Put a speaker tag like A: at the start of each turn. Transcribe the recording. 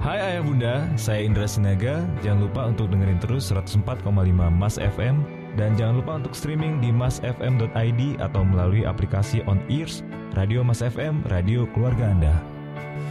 A: Hai Ayah Bunda, saya Indra Sinaga. Jangan lupa untuk dengerin terus 104,5 Mas FM. Dan jangan lupa untuk streaming di masfm.id atau melalui aplikasi On Ears, Radio Mas FM, radio keluarga Anda.